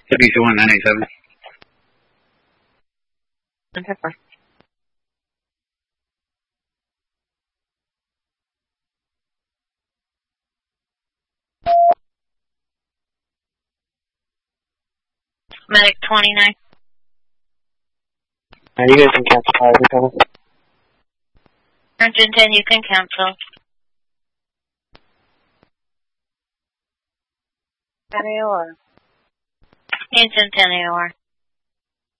WC1987. Pepper. Medic 29. You guys can cancel 5 or something. Engine 10, you can cancel. AOR. Engine 10 AOR.